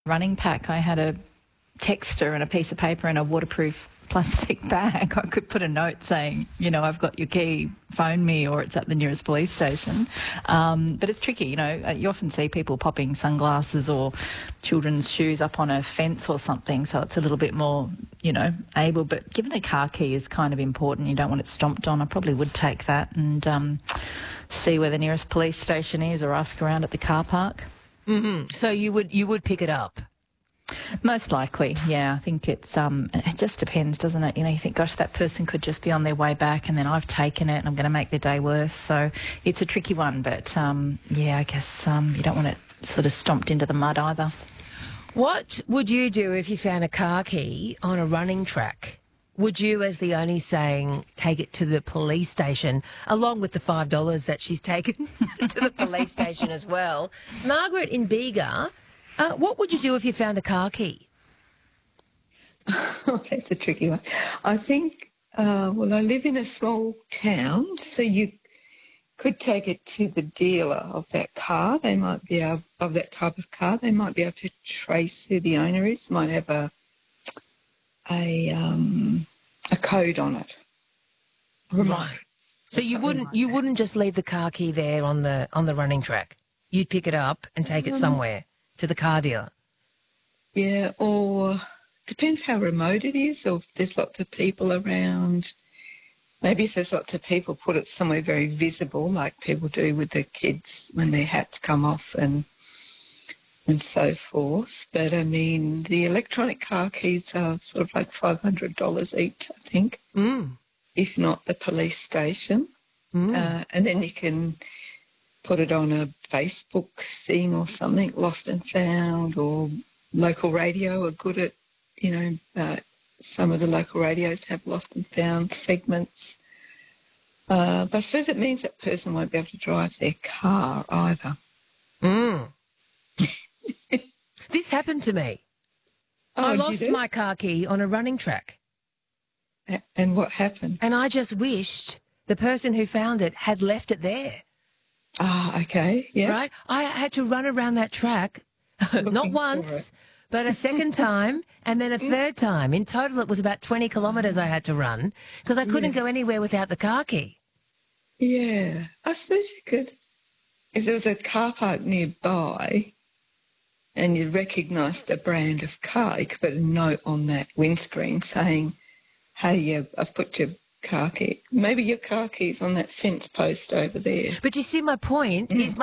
running pack. I had a texter and a piece of paper and a waterproof plastic bag. I could put a note saying, I've got your key, phone me, or it's at the nearest police station. But it's tricky, you often see people popping sunglasses or children's shoes up on a fence or something, so it's a little bit more, able. But given a car key is kind of important, you don't want it stomped on, I probably would take that and see where the nearest police station is or ask around at the car park. Mm-hmm. So you would pick it up? Most likely, yeah. I think it just depends, doesn't it? You think, gosh, that person could just be on their way back and then I've taken it and I'm going to make their day worse. So it's a tricky one, but I guess you don't want it sort of stomped into the mud either. What would you do if you found a car key on a running track? Would you, as the only saying, take it to the police station, along with the $5 that she's taken to the police station as well? Margaret in Bega, what would you do if you found a car key? Oh, that's a tricky one. I think, I live in a small town, so you could take it to the dealer of that car. They might be able, of that type of car. They might be able to trace who the owner is. Might have a code on it. Right. So you wouldn't just leave the car key there on the running track. You'd pick it up and take it somewhere to the car dealer. Yeah, or depends how remote it is, or if there's lots of people around. Maybe if there's lots of people, put it somewhere very visible, like people do with the kids when their hats come off and so forth. But, I mean, the electronic car keys are sort of like $500 each, I think, if not the police station. And then you can put it on a Facebook thing or something, Lost and Found, or local radio are good at, some of the local radios have Lost and Found segments. But I suppose it means that person won't be able to drive their car either. This happened to me. I lost my car key on a running track. And what happened? And I just wished the person who found it had left it there. Ah, okay, yeah. Right? I had to run around that track, not once, but a second time and then a third time. In total, it was about 20 kilometres I had to run because I couldn't go anywhere without the car key. Yeah, I suppose you could. If there was a car park nearby and you recognised the brand of car, you could put a note on that windscreen saying, hey, I've put your car key. Maybe your car key's on that fence post over there. But you see, my point is,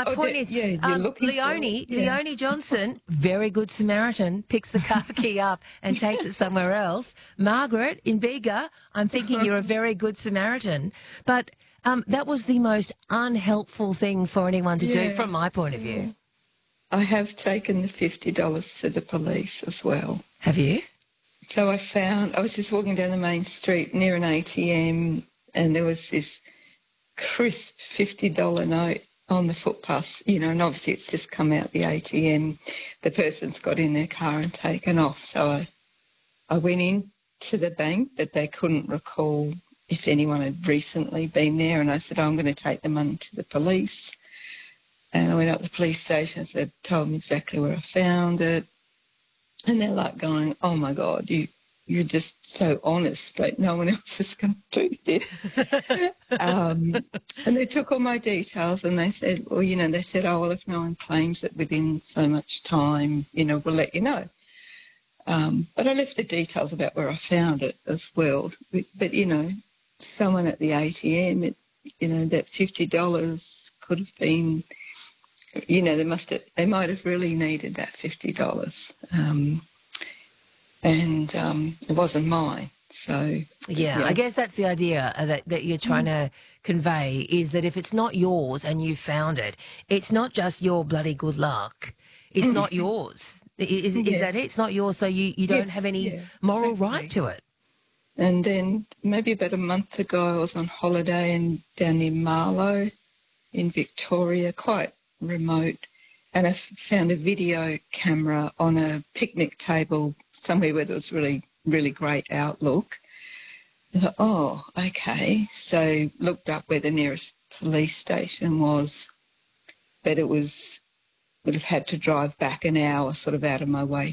Leonie Johnson, very good Samaritan, picks the car key up and takes it somewhere else. Margaret in Bega, I'm thinking you're a very good Samaritan. But that was the most unhelpful thing for anyone to do from my point of view. I have taken the $50 to the police as well. Have you? So I was just walking down the main street near an ATM and there was this crisp $50 note on the footpath, and obviously it's just come out the ATM. The person's got in their car and taken off. So I went in to the bank, but they couldn't recall if anyone had recently been there. And I said, I'm going to take the money to the police. And I went up to the police station and told them exactly where I found it. And they're like going, oh, my God, you're just so honest, like no one else is going to do this. And they took all my details and they said, oh, if no one claims it within so much time, we'll let you know. But I left the details about where I found it as well. But, someone at the ATM, that $50 could have been, they might have really needed that $50. And it wasn't mine. So yeah, I guess that's the idea that you're trying to convey, is that if it's not yours and you found it, it's not just your bloody good luck. It's not yours. Is that it? It's not yours, so you don't have any moral right to it. And then maybe about a month ago I was on holiday and down near Marlow in Victoria, quite remote, and I found a video camera on a picnic table somewhere where there was really, really great outlook. I thought, oh, okay. So looked up where the nearest police station was, but would have had to drive back an hour sort of out of my way